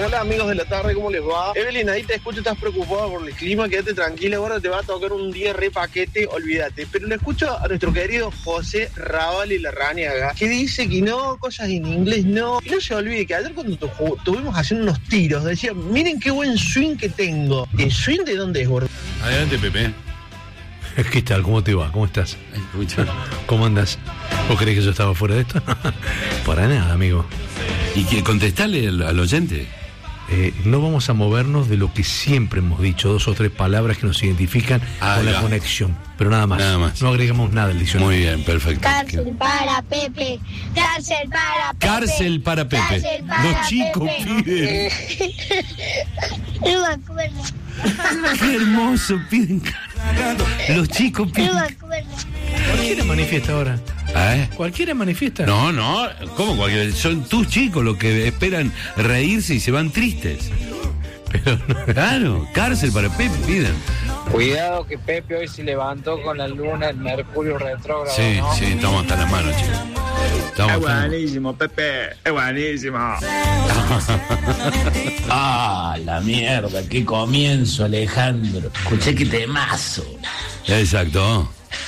Hola amigos de la tarde, ¿cómo les va? Evelyn, ahí te escucho, estás preocupada por el clima, quédate tranquila, ahora te va a tocar un día re paquete, olvídate. Pero le escucho a nuestro querido José Rábal y Larrañaga, que dice que no, cosas en inglés no. Y no se olvide que ayer cuando estuvimos haciendo unos tiros, decía, miren qué buen swing que tengo. ¿El swing de dónde es, gordo? Adelante, Pepe. ¿Qué tal? ¿Cómo te va? ¿Cómo estás? ¿Cómo andas? ¿Vos creés que yo estaba fuera de esto? Para nada, amigo. ¿Y que contestarle al oyente? No vamos a movernos de lo que siempre hemos dicho, 2 o 3 palabras que nos identifican con la conexión, pero nada más. No agregamos nada al diccionario. Muy bien, perfecto. Cárcel para Pepe, cárcel para Pepe. Cárcel para Pepe. Cárcel para Los chicos piden. No me acuerdo. Qué hermoso, piden. Los chicos piden. No me acuerdo. Cualquiera manifiesta ahora. ¿Cualquiera manifiesta? No, ¿cómo cualquiera? Son tus chicos los que esperan reírse y se van tristes. Pero claro, cárcel para Pepe piden. Cuidado que Pepe hoy se levantó con la luna en Mercurio retrógrado. Sí, ¿no? sí, estamos hasta las manos, chicos. Es buenísimo, Pepe, es buenísimo. Ah, la mierda, qué comienzo, Alejandro. Escuché que temazo. Exacto.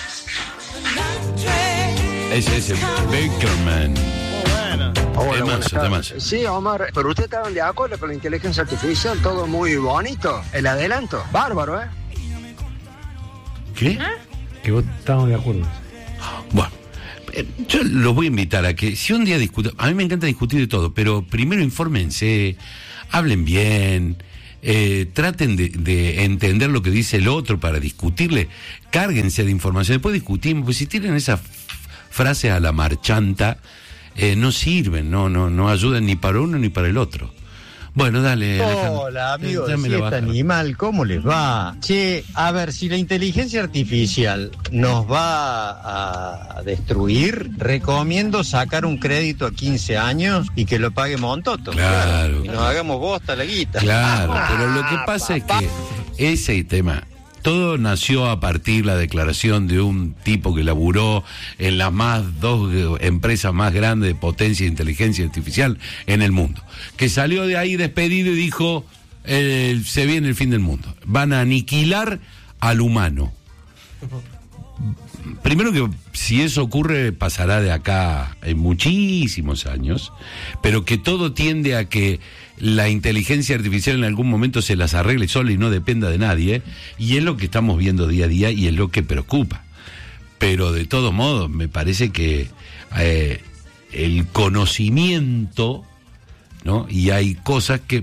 Ese Bakerman. Temazo. Sí, Omar, pero ustedes estaban de acuerdo con la inteligencia artificial, todo muy bonito. El adelanto, bárbaro, ¿eh? ¿Qué? Que vos estamos de acuerdo. Bueno, yo los voy a invitar a que si un día discutan, a mí me encanta discutir de todo, pero primero infórmense, hablen bien, traten de entender lo que dice el otro para discutirle, cárguense de información, después discutimos, pues si tienen esas frases a la marchanta, no sirven, no ayudan ni para uno ni para el otro. Bueno, dale. Hola, amigos de Siesta Animal, ¿cómo les va? Che, a ver, si la inteligencia artificial nos va a destruir, recomiendo sacar un crédito a 15 años y que lo pague Montoto. Claro. Y nos hagamos bosta la guita. Claro, pero lo que pasa es que ese tema, todo nació a partir de la declaración de un tipo que laburó en las dos empresas más grandes de potencia e inteligencia artificial en el mundo, que salió de ahí despedido y dijo, se viene el fin del mundo, van a aniquilar al humano. Primero que si eso ocurre pasará de acá en muchísimos años, pero que todo tiende a que la inteligencia artificial en algún momento se las arregle sola y no dependa de nadie, y es lo que estamos viendo día a día y es lo que preocupa. Pero de todos modos me parece que el conocimiento, ¿no? Y hay cosas que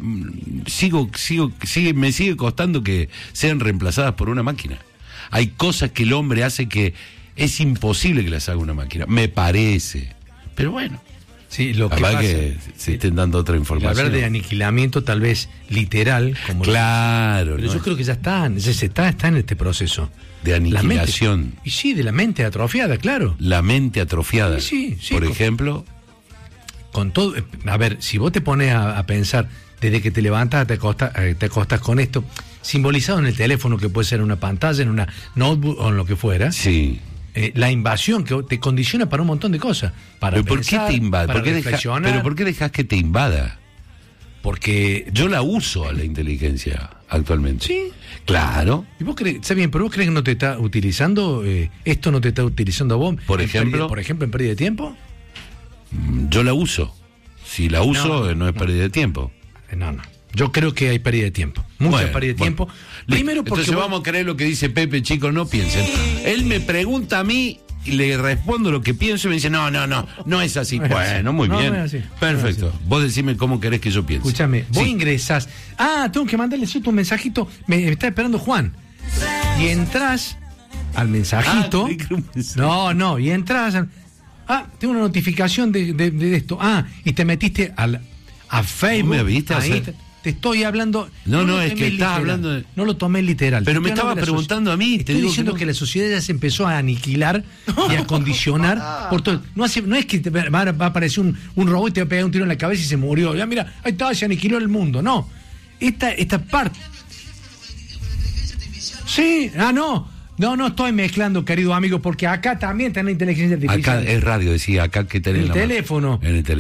me sigue costando que sean reemplazadas por una máquina. Hay cosas que el hombre hace que es imposible que las haga una máquina, me parece. Pero bueno. Sí, lo que pasa que se estén dando otra información. Hablar de aniquilamiento tal vez literal, como claro. Pero yo creo que ya está en este proceso. De aniquilación. Y sí, de la mente atrofiada, claro. La mente atrofiada. Sí. Por ejemplo. Con todo, a ver, si vos te pones a pensar, desde que te levantas te acostás con esto, simbolizado en el teléfono, que puede ser en una pantalla, en una notebook o en lo que fuera. Sí. La invasión que te condiciona para un montón de cosas. Para ¿Pero pensar, por qué te invade? para reflexionar. ¿Pero por qué dejas que te invada? Porque yo la uso a la inteligencia actualmente. Sí. Claro. ¿Y vos crees, está bien, pero vos crees que no te está utilizando, esto no te está utilizando a vos? Por ejemplo, en pérdida de tiempo. Yo la uso. Si la uso, no es pérdida de tiempo. No. Yo creo que hay pérdida de tiempo. Mucha pérdida de tiempo. Primero porque entonces vamos a creer lo que dice Pepe, chicos, no piensen. Él me pregunta a mí y le respondo lo que pienso y me dice, no es así. Bueno, muy bien. No es así. Perfecto. No es así. Vos decime cómo querés que yo piense. Escúchame, vos ingresás. Tengo que mandarle un mensajito. Me está esperando Juan. Y entras al mensajito. Y entras. Tengo una notificación de esto. Y te metiste a Facebook. ¿Me viste ahí te estoy hablando. No, es que estás hablando de... No lo tomé literal. Pero me estaba preguntando a mí. Estoy diciendo que la sociedad ya se empezó a aniquilar y a condicionar por todo. No es que va a aparecer un robot y te va a pegar un tiro en la cabeza y se murió. Ya mira, ahí está, se aniquiló el mundo. No. Esta parte. Sí, No estoy mezclando, querido amigo, porque acá también está la inteligencia artificial. Acá es radio, decía, acá que tenés en el teléfono.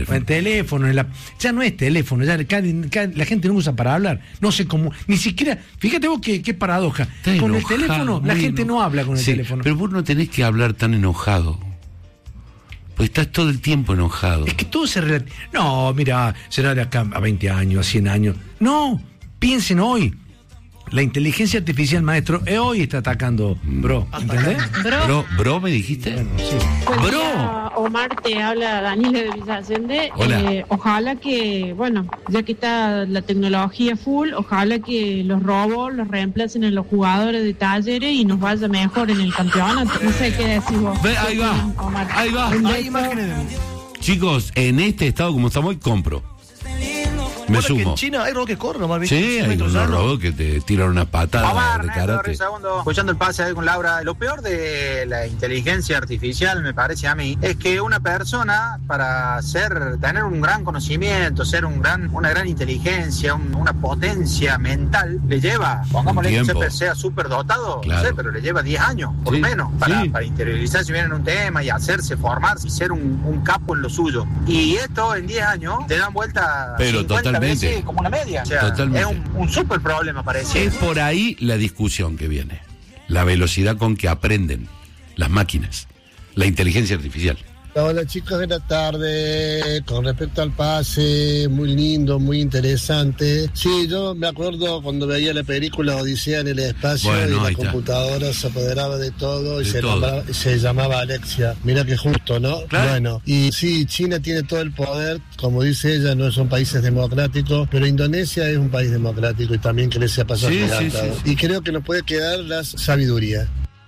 Ya no es teléfono, ya la gente no usa para hablar. No sé cómo, ni siquiera, fíjate vos qué paradoja. Está con enojado, el teléfono, la gente no habla con el teléfono. Pero vos no tenés que hablar tan enojado. Pues estás todo el tiempo enojado. Es que todo se relativiza. No, mira, será de acá a 20 años, a 100 años. No, piensen hoy. La inteligencia artificial, maestro, hoy está atacando, bro. ¿Entendés? Bro, ¿me dijiste? Bueno, sí. Bro. Omar, te habla Daniela de Villa Allende. Ojalá que, ya que está la tecnología full, ojalá que los robots los reemplacen en los jugadores de talleres y nos vaya mejor en el campeonato. No sé qué decís vos. Ahí va. Hay imágenes de... Chicos, en este estado como estamos hoy, compro. Me sumo. Que en China hay robots que corren, nomás. Sí, hay unos robots que te tiran una patada de karate. Escuchando el pase ahí con Laura, lo peor de la inteligencia artificial, me parece a mí, es que una persona, para tener un gran conocimiento, ser una gran inteligencia, una potencia mental, le lleva, pongámosle que siempre sea súper dotado, claro. No sé, pero le lleva 10 años, por lo menos, para interiorizarse bien en un tema y formarse y ser un capo en lo suyo. Y esto en 10 años te dan vuelta. Pero totalmente. Veces como una media. O sea, es un súper problema, parece. Es por ahí la discusión que viene. La velocidad con que aprenden las máquinas, la inteligencia artificial. Hola chicos de la tarde, con respecto al pase, muy lindo, muy interesante. Sí, yo me acuerdo cuando veía la película Odisea en el espacio y la computadora se apoderaba de todo y se llamaba Alexia. Mira que justo, ¿no? Claro. Bueno, y sí, China tiene todo el poder, como dice ella, no son países democráticos, pero Indonesia es un país democrático y también crece a pasos adelantados. Y creo que nos puede quedar la sabiduría.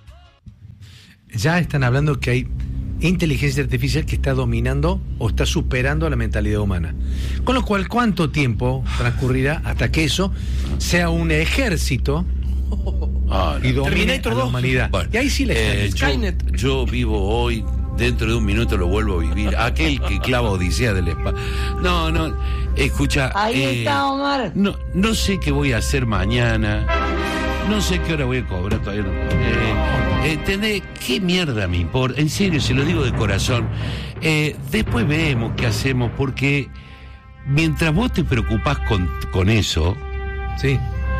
Ya están hablando que hay inteligencia artificial que está dominando o está superando a la mentalidad humana. Con lo cual, ¿cuánto tiempo transcurrirá hasta que eso sea un ejército y domine a la humanidad? Bueno, y ahí sí le Skynet. Yo vivo hoy, dentro de un minuto lo vuelvo a vivir. Aquel que clava Odisea del espacio. No, escucha. Ahí está, Omar. No sé qué voy a hacer mañana. No sé qué hora voy a cobrar, todavía no. ¿Entendés? ¿Qué mierda me importa? En serio, se lo digo de corazón. Después vemos qué hacemos, porque mientras vos te preocupás con eso, sí.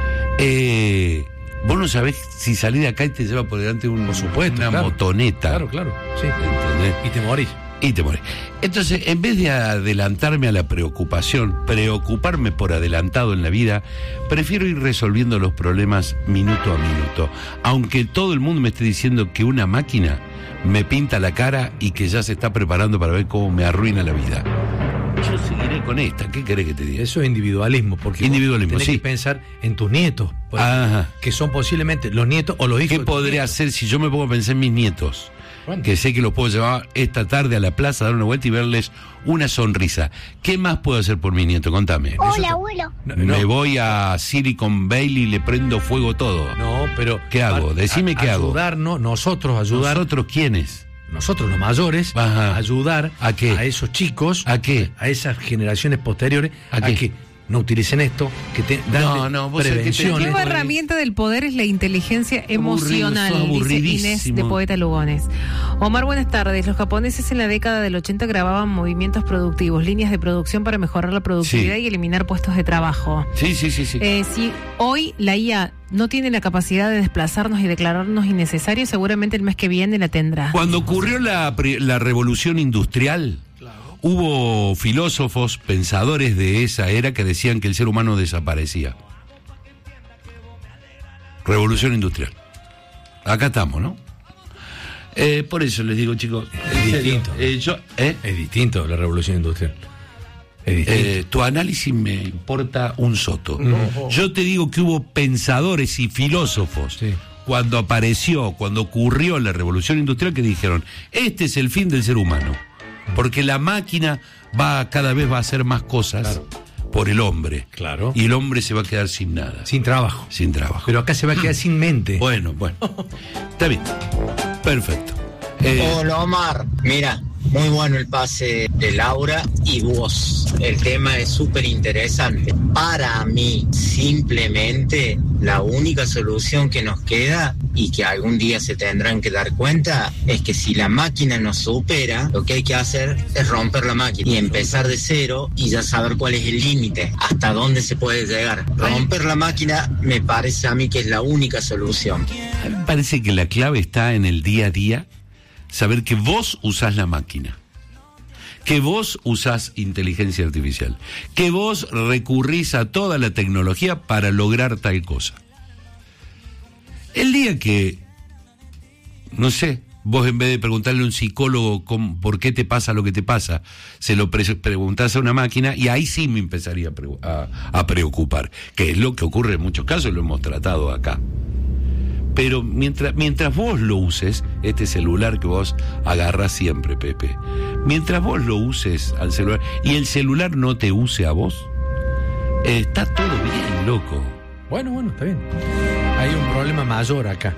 Vos no sabés si salís de acá y te lleva por delante una motoneta. Claro, sí. ¿Entendés? Y te morís. Entonces, en vez de adelantarme a la preocuparme por adelantado en la vida, prefiero ir resolviendo los problemas minuto a minuto. Aunque todo el mundo me esté diciendo que una máquina me pinta la cara y que ya se está preparando para ver cómo me arruina la vida. Yo seguiré con esta. ¿Qué querés que te diga? Eso es individualismo, porque tenés que pensar en tus nietos, que son posiblemente los nietos o los hijos. ¿Qué podría hacer si yo me pongo a pensar en mis nietos? Bueno. Que sé que los puedo llevar esta tarde a la plaza, dar una vuelta y verles una sonrisa. ¿Qué más puedo hacer por mi nieto? Contame. Hola, abuelo. Me voy a Silicon Valley y le prendo fuego todo. No, pero... ¿Qué hago? Decime qué hago. ¿Nosotros quiénes? Nosotros, los mayores, ayudar ¿a qué? A esos chicos, ¿a qué? A esas generaciones posteriores, ¿a que no utilicen esto, que te dan prevención. La nueva herramienta del poder es la inteligencia emocional, dice Inés de Poeta Lugones. Omar, buenas tardes. Los japoneses en la década del 80 grababan movimientos productivos, líneas de producción para mejorar la productividad y eliminar puestos de trabajo. Sí. Si hoy la IA no tiene la capacidad de desplazarnos y declararnos innecesarios, seguramente el mes que viene la tendrá. Cuando ocurrió la revolución industrial, hubo filósofos, pensadores de esa era que decían que el ser humano desaparecía. Revolución industrial. Acá estamos, ¿no? Por eso les digo, chicos, es distinto. Es distinto la revolución industrial. Tu análisis me importa un soto. Yo te digo que hubo pensadores y filósofos cuando ocurrió la revolución industrial que dijeron, este es el fin del ser humano. Porque la máquina cada vez va a hacer más cosas por el hombre. Claro. Y el hombre se va a quedar sin nada. Sin trabajo. Pero acá se va a quedar sin mente. Bueno. Está bien. Perfecto. Hola, Omar. Mira, Muy bueno el pase de Laura y vos. El tema es súper interesante. Para mí, simplemente, la única solución que nos queda y que algún día se tendrán que dar cuenta es que si la máquina nos supera, lo que hay que hacer es romper la máquina y empezar de cero y ya saber cuál es el límite, hasta dónde se puede llegar. Romper la máquina me parece a mí que es la única solución. A mí me parece que la clave está en el día a día, saber que vos usás la máquina, que vos usás inteligencia artificial, que vos recurrís a toda la tecnología para lograr tal cosa. El día que, no sé, vos en vez de preguntarle a un psicólogo por qué te pasa lo que te pasa, se lo preguntás a una máquina, y ahí sí me empezaría a preocupar, que es lo que ocurre en muchos casos, lo hemos tratado acá. Pero mientras vos lo uses, este celular que vos agarrás siempre, Pepe, mientras vos lo uses al celular y el celular no te use a vos, está todo bien, loco. Bueno, está bien. Hay un problema mayor acá.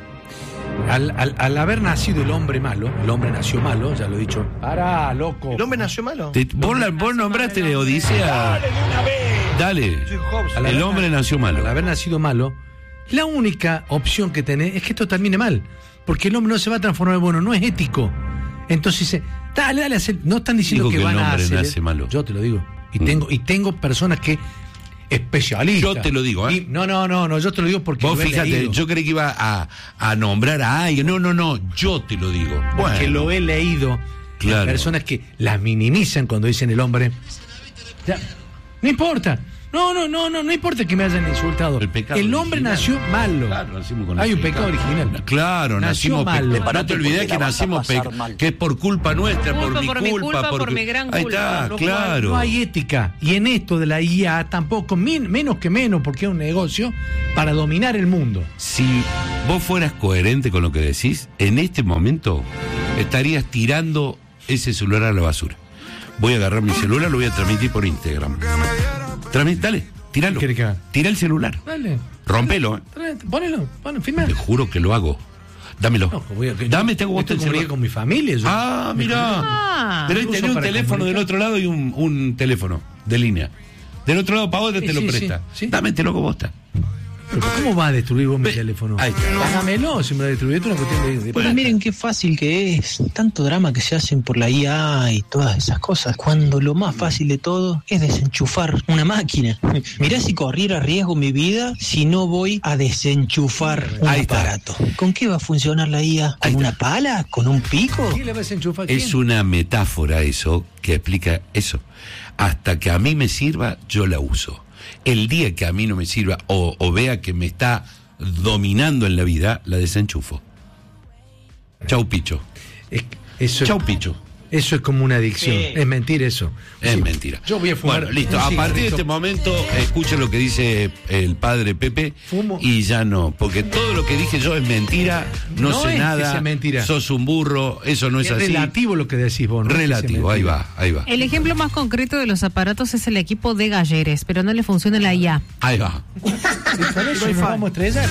Al haber nacido el hombre malo, el hombre nació malo, ya lo he dicho. ¡Para, loco! ¿El hombre nació malo? Vos nombraste Odisea. Dale. El hombre nació malo. Al haber nacido malo, la única opción que tenés es que esto termine mal. Porque el hombre no se va a transformar en bueno, no es ético. Entonces dice, dale, no están diciendo que van a hacer. El hombre nace malo. Yo te lo digo. Y tengo personas que especialistas. Yo te lo digo, ¿eh? No, yo te lo digo porque vos fíjate, leído. Yo creí que iba a nombrar a alguien. No, yo te lo digo. Porque lo he leído. Claro. Personas que las minimizan cuando dicen el hombre. Ya, no importa. No importa que me hayan insultado. El hombre nació malo. Claro, nacimos con hay un pecado original. Claro, nacimos malo. No te olvides que nacimos que es por culpa nuestra, por mi culpa, por mi gran culpa. Ahí está, claro. No hay ética. Y en esto de la IA tampoco, menos que menos, porque es un negocio para dominar el mundo. Si vos fueras coherente con lo que decís, en este momento estarías tirando ese celular a la basura. Voy a agarrar mi celular, lo voy a transmitir por Instagram. Dale, tíralo. Tira el celular. Dale. Rompelo. Ponelo, firma. Te juro que lo hago. Dámelo. Dame, tengo vos el celular. Con mi familia. Mira. Pero ahí tenés un teléfono del otro lado y un teléfono de línea. Del otro lado, Pavote te lo presta. Sí. Dame, te lo hago bosta. ¿Pero cómo va a destruir vos mi teléfono? Dámelo, si me lo destruyes, es una cuestión de Pero miren qué fácil que es. Tanto drama que se hacen por la IA y todas esas cosas. Cuando lo más fácil de todo es desenchufar una máquina. Mirá si corriera riesgo mi vida si no voy a desenchufar un aparato. ¿Con qué va a funcionar la IA? ¿Con una pala? ¿Con un pico? ¿Quién le va a desenchufar? Es una metáfora eso que explica eso. Hasta que a mí me sirva, yo la uso. El día que a mí no me sirva o vea que me está dominando en la vida, la desenchufo. Chau, picho. Chau, picho. Eso es como una adicción. Sí. Es mentira eso. Es mentira. Yo voy a fumar. Bueno, listo. A partir de este momento, escuchen lo que dice el padre Pepe. Fumo. Y ya no. Porque todo lo que dije yo es mentira. No sé es nada. Que sea mentira. Sos un burro. Eso no es así. Relativo lo que decís vos, ¿no? Relativo. Ahí va. El ejemplo más concreto de los aparatos es el equipo de Galleres, pero no le funciona la IA. Ahí va. Vamos a estrellar.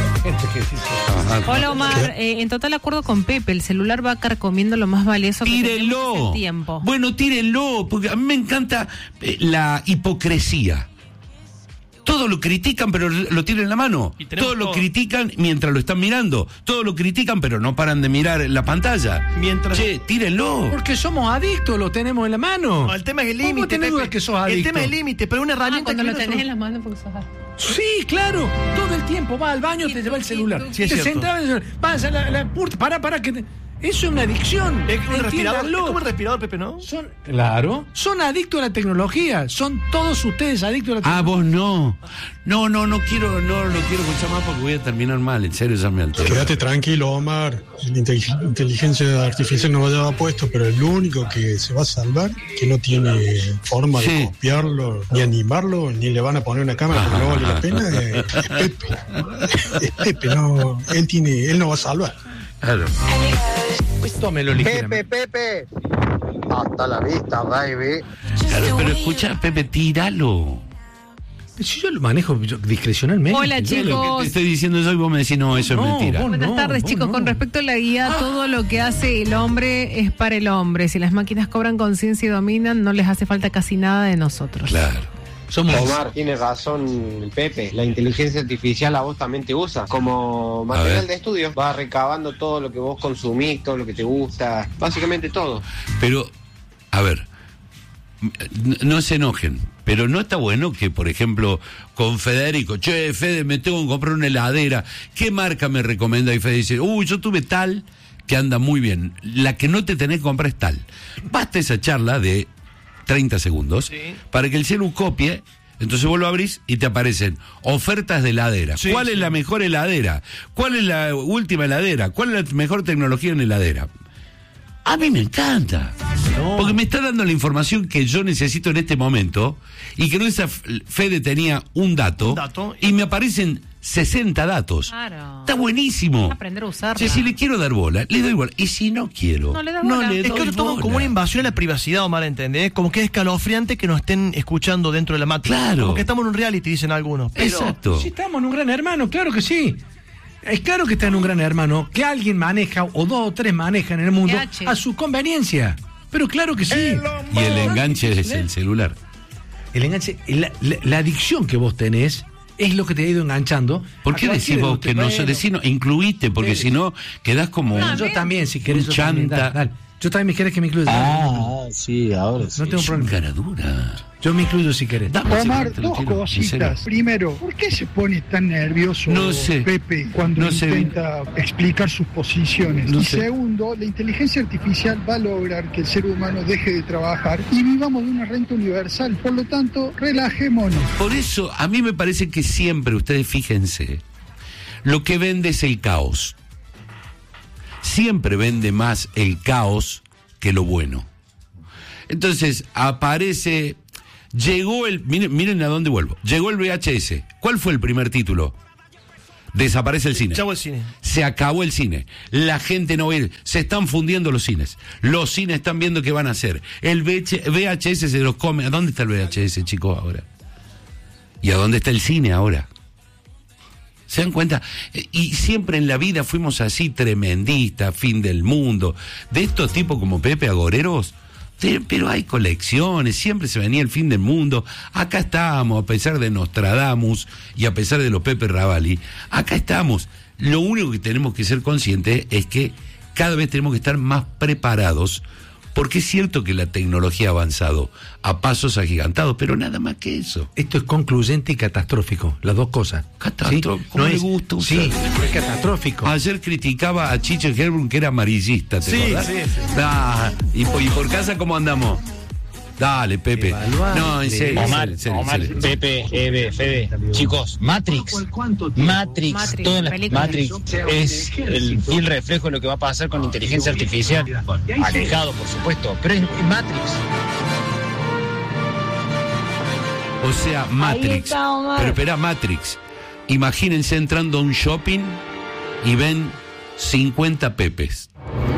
Hola Omar, en total acuerdo con Pepe, el celular va carcomiendo lo más valioso que tenemos, el tiempo. Bueno, tírenlo, porque a mí me encanta la hipocresía. Todo lo critican, pero lo tienen en la mano. Todo lo critican mientras lo están mirando. Todo lo critican, pero no paran de mirar la pantalla. Che, tírenlo. Porque somos adictos, lo tenemos en la mano. No, el tema es el límite. El tema es el límite, pero una herramienta cuando lo tenés en la mano porque sos adicto. Sí, claro. Todo el tiempo va al baño, te lleva el celular. Sí, te sentás, vas a la puerta, para que eso es una adicción. Es un respirador. Es como el respirador, Pepe, ¿no? Claro. Son adictos a la tecnología. Son todos ustedes adictos a la tecnología. Vos no. No lo quiero escuchar más porque voy a terminar mal. En serio, ya me altero. Quédate tranquilo, Omar. La inteligencia artificial no va a llevar puesto, pero el único que se va a salvar, que no tiene forma de copiarlo, ni animarlo, ni le van a poner una cámara porque no vale la pena, es Pepe. Es Pepe, no. Él no va a salvar. Claro. Tómelo ligeramente. Pepe. Hasta la vista, baby. Claro, pero escucha, Pepe, tíralo. Si yo lo manejo discrecionalmente. Hola, chicos. Lo que te estoy diciendo yo y vos me decís, no, eso es mentira. Buenas tardes, chicos. Con respecto a la guía, todo lo que hace el hombre es para el hombre. Si las máquinas cobran conciencia y dominan, no les hace falta casi nada de nosotros. Claro. Omar, tiene razón Pepe, la inteligencia artificial a vos también te usa como material de estudio, va recabando todo lo que vos consumís, todo lo que te gusta, básicamente todo. Pero, a ver, no se enojen, pero no está bueno que, por ejemplo, con Federico, che, Fede, me tengo que comprar una heladera, ¿qué marca me recomienda? Y Fede dice, yo tuve tal que anda muy bien, la que no te tenés que comprar es tal. Basta esa charla de 30 segundos, para que el celu copie, entonces vos lo abrís y te aparecen ofertas de heladera. ¿Cuál es la mejor heladera? ¿Cuál es la última heladera? ¿Cuál es la mejor tecnología en heladera? A mí me encanta, porque me está dando la información que yo necesito en este momento, y que no esa Fede tenía un dato y me aparecen 60 datos. Claro. Está buenísimo. Aprender a usarla. Si le quiero dar bola, le doy bola. Y si no quiero, no le das bola. Es que lo toman como una invasión a la privacidad, Omar, ¿entendés? Como que es escalofriante que nos estén escuchando dentro de la máquina. Claro. Como que estamos en un reality, dicen algunos. Pero... Exacto. Si estamos en un gran hermano, claro que sí. Es claro que está en un gran hermano, que alguien maneja, o 2 o 3 manejan en el mundo, a su conveniencia. Pero claro que sí. Y el enganche es el celular. El enganche, la adicción que vos tenés es lo que te ha ido enganchando. ¿Por qué decís vos que no se incluiste? Porque si no, quedás como yo también, si querés, un chanta. Dale. Yo también me querés que me incluyas. Sí, ahora sí. No tengo problema. Caradura. Yo me incluyo si querés. Omar, 2 cositas. Primero, ¿por qué se pone tan nervioso Pepe cuando intenta explicar sus posiciones? Y segundo, la inteligencia artificial va a lograr que el ser humano deje de trabajar y vivamos de una renta universal. Por lo tanto, relajémonos. Por eso, a mí me parece que siempre, ustedes fíjense, lo que vende es el caos. Siempre vende más el caos que lo bueno. Entonces, aparece... Miren a dónde vuelvo. Llegó el VHS. ¿Cuál fue el primer título? Desaparece el cine. Chavo el cine. Se acabó el cine. La gente no ve. Se están fundiendo los cines. Los cines están viendo qué van a hacer. El VHS se los come. ¿A dónde está el VHS, chicos, ahora? ¿Y a dónde está el cine ahora? ¿Se dan cuenta? Y siempre en la vida fuimos así, tremendistas, fin del mundo. De estos tipos como Pepe Agoreros. Pero hay colecciones, siempre se venía el fin del mundo. Acá estábamos, a pesar de Nostradamus y a pesar de los Pepe Ravalli, acá estamos. Lo único que tenemos que ser conscientes es que cada vez tenemos que estar más preparados, porque es cierto que la tecnología ha avanzado a pasos agigantados, pero nada más que eso. Esto es concluyente y catastrófico, las dos cosas. Catastrófico, ¿cómo no le es, gusta usar? Sí, es catastrófico. Ayer criticaba a Chicho Herbrun, que era amarillista, ¿te acordás? Sí. ¿Y por casa cómo andamos? Dale, Pepe. No, en serio. Omar, Pepe, Eve, Fede. Chicos, Matrix, toda la Matrix es el fiel reflejo de lo que va a pasar con la inteligencia artificial. Alejado, por supuesto, pero es Matrix. O sea, Matrix. Pero espera, Matrix. Imagínense entrando a un shopping y ven 50 Pepes.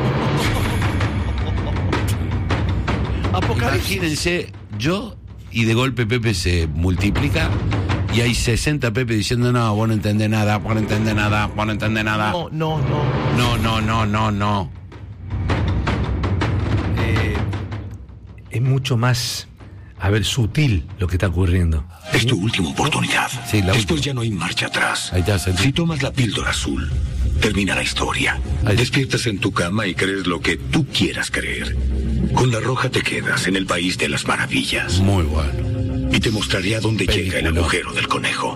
Imagínense, y de golpe Pepe se multiplica y hay 60 Pepe diciendo, no, vos no entendés nada, vos no entendés nada, vos no entendés nada. No. Es mucho más, sutil lo que está ocurriendo. Es tu última oportunidad. Sí, después ya no hay marcha atrás. Ahí está, si tomas la píldora azul, termina la historia. Despiertas en tu cama y crees lo que tú quieras creer. Con la roja te quedas en el país de las maravillas. Muy bueno. Y te mostraré a dónde llega el agujero del conejo.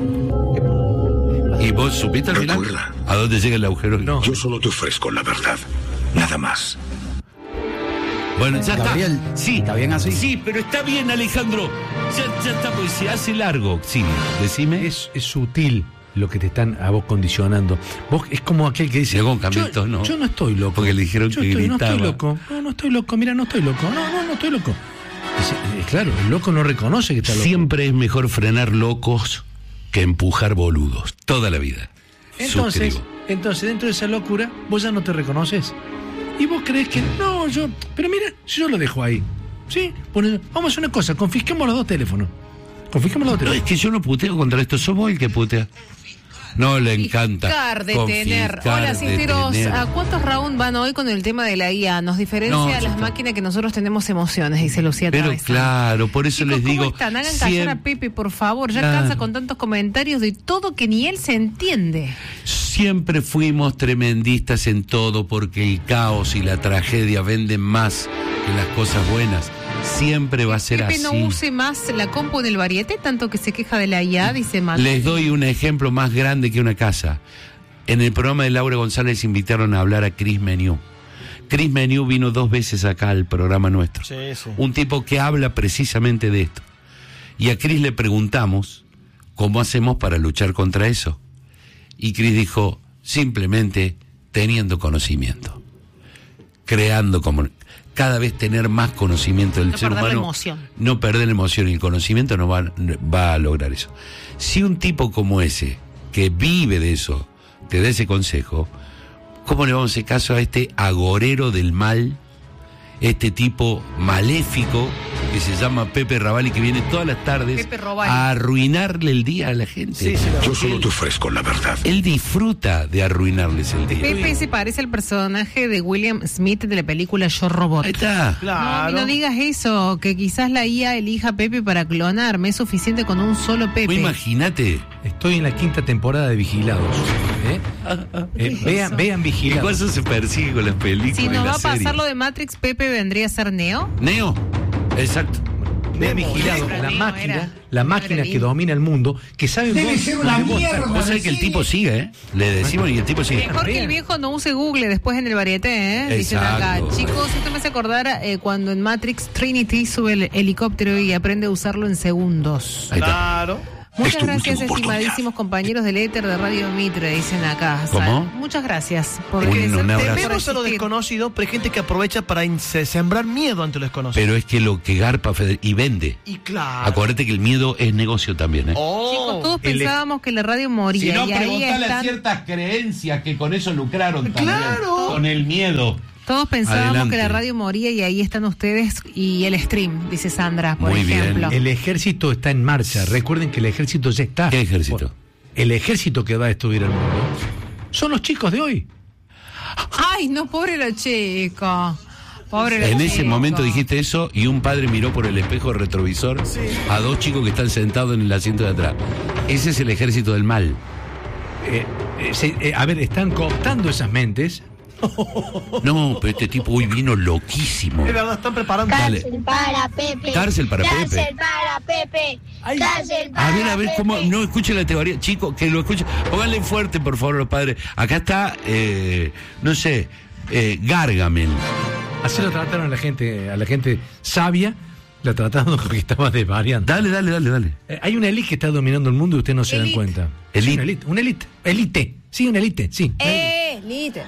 ¿Y vos supiste al final a dónde llega el agujero? No. Yo solo te ofrezco la verdad. Nada más. Bueno, ya Gabriel, está. Sí, ¿está bien así? Sí, pero está bien, Alejandro. Ya está, pues se hace largo. Sí, decime. Es sutil lo que te están a vos condicionando. Vos es como aquel que dice, yo no estoy loco. Porque le dijeron que gritaba. No estoy loco. No estoy loco. Mira, no estoy loco. No estoy loco. Claro, el loco no reconoce que está loco. Siempre es mejor frenar locos que empujar boludos. Toda la vida. Entonces, dentro de esa locura, vos ya no te reconoces. Y vos crees que, pero mira, si yo lo dejo ahí. ¿Sí? Vamos a hacer una cosa, confisquemos los 2 teléfonos. Fijémoslo otro. No, es que yo no puteo contra esto, sos vos el que putea. No le encanta. Detener. Hola, Cisteros, ¿a cuántos rounds van hoy con el tema de la IA? Nos diferencia a las máquinas que nosotros tenemos emociones, dice Lucía Travesa. Pero claro, por eso les digo. ¿Cómo están? Hagan callar a Pepe, por favor. Ya cansa con tantos comentarios de todo que ni él se entiende. Siempre fuimos tremendistas en todo porque el caos y la tragedia venden más que las cosas buenas. Siempre va a ser Pepe así. No use más la compu en el Varieté, tanto que se queja de la IA, dice Matt. Les doy un ejemplo más grande que una casa. En el programa de Laura González invitaron a hablar a Chris Meniú. Chris Meniú vino 2 veces acá al programa nuestro. Sí. Un tipo que habla precisamente de esto. Y a Chris le preguntamos cómo hacemos para luchar contra eso. Y Chris dijo, simplemente teniendo conocimiento. Creando como... Cada vez tener más conocimiento del ser humano, no perder la emoción, y el conocimiento no va a lograr eso. Si un tipo como ese, que vive de eso, te da ese consejo, ¿cómo le vamos a hacer caso a este agorero del mal, este tipo maléfico que se llama Pepe Ravalli, que viene todas las tardes a arruinarle el día a la gente? Yo solo te ofrezco la verdad. Él disfruta de arruinarles el día. Pepe se parece al personaje de William Smith de la película Yo Robot. Ahí está. Claro. No digas eso, que quizás la IA elija a Pepe para clonarme, es suficiente con un solo Pepe. Pues imagínate. Estoy en la 5ª temporada de Vigilados. Vean Vigilados. ¿Y cuándo se persigue con las películas? Si nos va a pasar lo de Matrix, Pepe vendría a ser Neo. Neo, exacto. Vean Vigilado, la máquina que domina el mundo, que sabe debe ser una mierda. Vos sabés que el tipo sigue, ¿eh? Le decimos y el tipo sigue. Mejor que el viejo no use Google después en el Varieté, ¿eh? Dicen acá, chicos, esto me hace acordar cuando en Matrix Trinity sube el helicóptero y aprende a usarlo en segundos. Claro. Muchas gracias, estimadísimos compañeros del éter de Radio Mitre, dicen acá. ¿Cómo? Muchas gracias por tememos a lo desconocido, pero hay gente que aprovecha para sembrar miedo ante lo desconocido. Pero es que lo que garpa y vende. Y claro. Acuérdate que el miedo es negocio también, ¿eh? Chicos, todos pensábamos que la radio moría. Si no, y ahí preguntale a ciertas creencias que con eso lucraron también. Con el miedo. Todos pensábamos que la radio moría y ahí están ustedes y el stream, dice Sandra, por ejemplo. El ejército está en marcha. Recuerden que el ejército ya está. ¿Qué ejército? El ejército que va a destruir el mundo son los chicos de hoy. Ay, no, pobre los chicos. En ese momento dijiste eso y un padre miró por el espejo retrovisor a 2 chicos que están sentados en el asiento de atrás. Ese es el ejército del mal. A ver, están cooptando esas mentes. No, pero este tipo hoy vino loquísimo. Es verdad, están preparando. Cárcel para Pepe. Cárcel para Pepe. Cárcel para Pepe. Cárcel para Pepe. A ver, cómo. No escuchen la teoría, chicos, que lo escuchen. Pónganle fuerte, por favor, los padres. Acá está, no sé, Gargamel. Así lo trataron a la gente sabia. La trataron como que estaba desvariando. Dale. Hay una élite que está dominando el mundo y ustedes no se dan cuenta. Una élite. Sí, una élite, sí. Élite.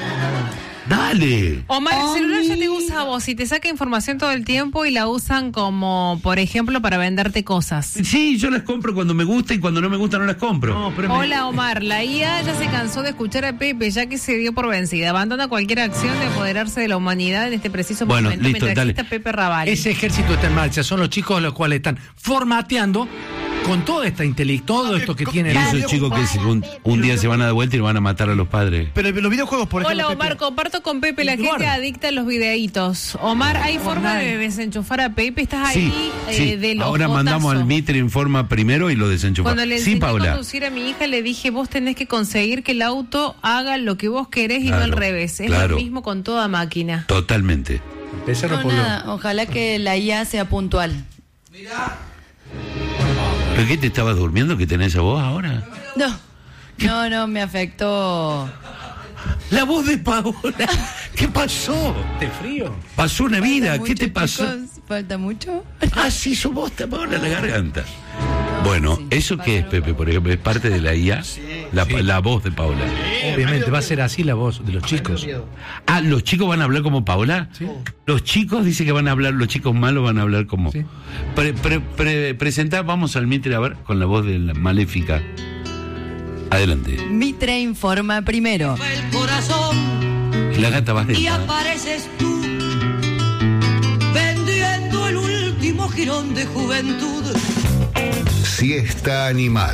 Dale. Omar, el celular ya te usa a vos y te saca información todo el tiempo y la usan como, por ejemplo, para venderte cosas. Sí, yo las compro cuando me gusta y cuando no me gusta no las compro. No, Hola, Omar. La IA ya se cansó de escuchar a Pepe, ya que se dio por vencida. Abandona cualquier acción de apoderarse de la humanidad en este preciso momento. Listo, mientras dale. exista Pepe Ravalli. Ese ejército está en marcha. Son los chicos los cuales están formateando con toda esta todo esto que tienen. Y esos chicos que un día se van a dar vuelta y van a matar a los padres. Pero los videojuegos, por ejemplo. Hola, Omar, comparto con Pepe, la gente adicta a los videitos. Omar, ¿hay forma de desenchufar a Pepe? ¿Estás ahí de los ahora botazos? mandamos al Mitre Informa primero y lo desenchufamos. Cuando le enseñé a conducir a mi hija, le dije, vos tenés que conseguir que el auto haga lo que vos querés y no al revés. Es lo mismo con toda máquina. Totalmente. Ojalá que la IA sea puntual. Mirá. ¿Pero qué, te estabas durmiendo que tenés esa voz ahora? No, me afectó. La voz de Paola. ¿Qué pasó? ¿De frío? Pasó una vida. ¿Qué te pasó? Chicos, ¿falta mucho? Sí, su voz te Paola la garganta. Bueno, ¿eso qué es, Pepe? Por ejemplo, ¿es parte de la IA? La voz de Paola. Obviamente, va a ser así la voz de los chicos. ¿Los chicos van a hablar como Paola? Sí. Los chicos dicen que van a hablar, los chicos malos van a hablar como... Sí. Presentá, vamos al Mitre a ver, con la voz de la maléfica. Adelante. Mitre Informa primero. El corazón. Y la gata va Y apareces tú, vendiendo el último jirón de juventud. siesta animal.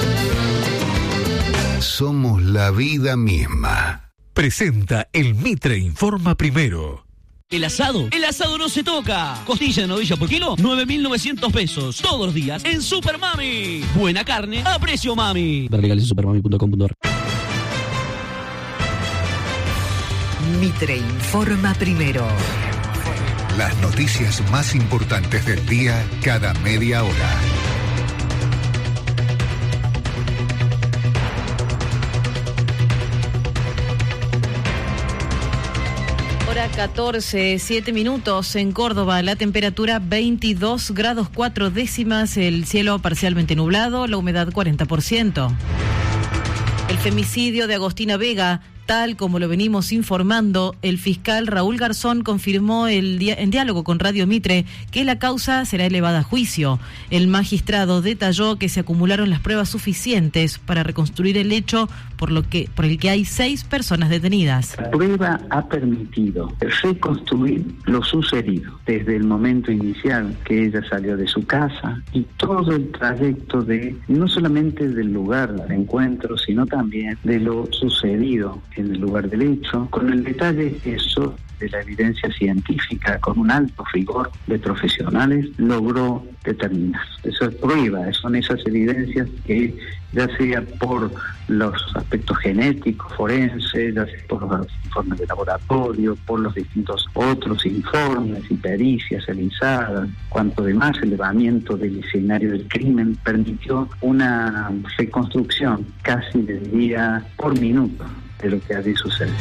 Somos la vida misma. Presenta el Mitre Informa Primero. El asado no se toca. Costilla de novilla por kilo, 9.900 pesos. Todos los días en Super Mami. Buena carne a precio mami. Ver legales en supermami.com.ar. Mitre Informa Primero. Las noticias más importantes del día cada media hora. Hora 14, 7 minutos en Córdoba, la temperatura 22 grados 4 décimas, el cielo parcialmente nublado, la humedad 40%. El femicidio de Agostina Vega, tal como lo venimos informando, el fiscal Raúl Garzón confirmó en diálogo con Radio Mitre que la causa será elevada a juicio. El magistrado detalló que se acumularon las pruebas suficientes para reconstruir el hecho, por el que hay 6 personas detenidas. La prueba ha permitido reconstruir lo sucedido desde el momento inicial que ella salió de su casa y todo el trayecto no solamente del lugar del encuentro, sino también de lo sucedido en el lugar del hecho, con el detalle eso de la evidencia científica, con un alto rigor de profesionales, logró determinar. Eso es prueba, son esas evidencias que, ya sea por los aspectos genéticos, forenses, ya sea por los informes de laboratorio, por los distintos otros informes y pericias realizadas, cuanto demás elevamiento del escenario del crimen, permitió una reconstrucción casi, diría, por minuto de lo que había sucedido.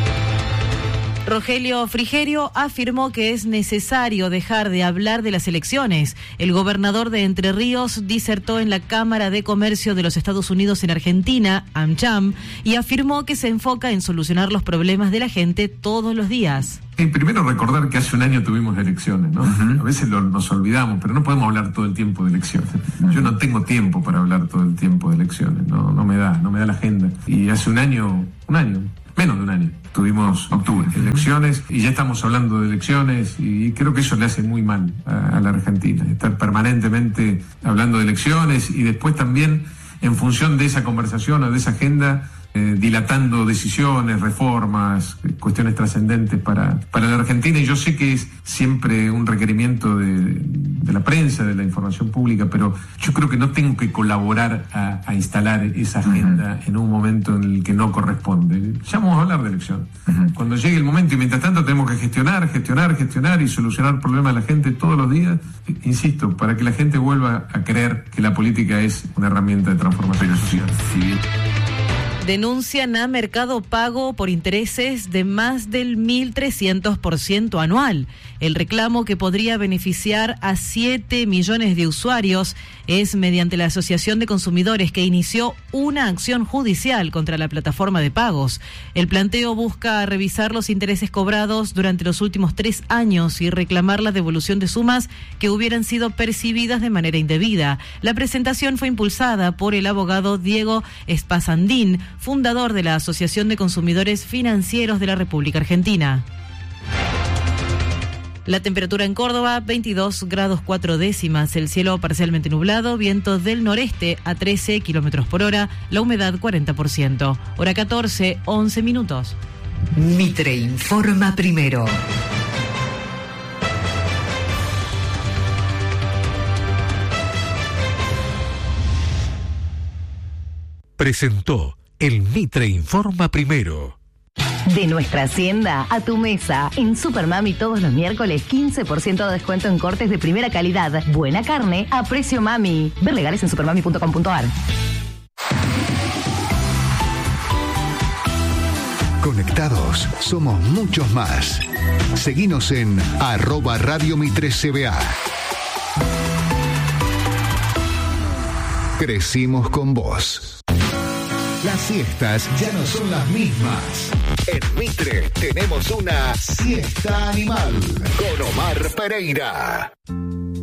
Rogelio Frigerio afirmó que es necesario dejar de hablar de las elecciones. El gobernador de Entre Ríos disertó en la Cámara de Comercio de los Estados Unidos en Argentina, AmCham, y afirmó que se enfoca en solucionar los problemas de la gente todos los días. Primero recordar que hace un año tuvimos elecciones, ¿no? Uh-huh. A veces nos olvidamos, pero no podemos hablar todo el tiempo de elecciones. Yo no tengo tiempo para hablar todo el tiempo de elecciones, no me da la agenda. Y hace un año, menos de un año, tuvimos octubre, elecciones, y ya estamos hablando de elecciones, y creo que eso le hace muy mal a la Argentina, estar permanentemente hablando de elecciones, y después también, en función de esa conversación o de esa agenda, dilatando decisiones, reformas, cuestiones trascendentes para la Argentina. Y yo sé que es siempre un requerimiento de la prensa, de la información pública, pero yo creo que no tengo que colaborar a instalar esa agenda en un momento en el que no corresponde. Ya vamos a hablar de elección. Cuando llegue el momento, y mientras tanto tenemos que gestionar y solucionar problemas de la gente todos los días, insisto, para que la gente vuelva a creer que la política es una herramienta de transformación social. Denuncian a Mercado Pago por intereses de más del 1.300% anual. El reclamo, que podría beneficiar a 7 millones de usuarios, es mediante la Asociación de Consumidores, que inició una acción judicial contra la plataforma de pagos. El planteo busca revisar los intereses cobrados durante los últimos 3 años y reclamar la devolución de sumas que hubieran sido percibidas de manera indebida. La presentación fue impulsada por el abogado Diego Espasandín, fundador de la Asociación de Consumidores Financieros de la República Argentina. La temperatura en Córdoba, 22 grados 4 décimas, el cielo parcialmente nublado, viento del noreste a 13 kilómetros por hora, la humedad 40%. Hora 14, 11 minutos. Mitre Informa Primero. Presentó el Mitre Informa Primero. De nuestra hacienda a tu mesa. En Super Mami todos los miércoles 15% de descuento en cortes de primera calidad. Buena carne a precio mami. Ver legales en supermami.com.ar. Conectados somos muchos más. Seguinos en @Radio Mitre CBA. Crecimos con vos. Las siestas ya no son las mismas. En Mitre tenemos una siesta animal con Omar Pereira.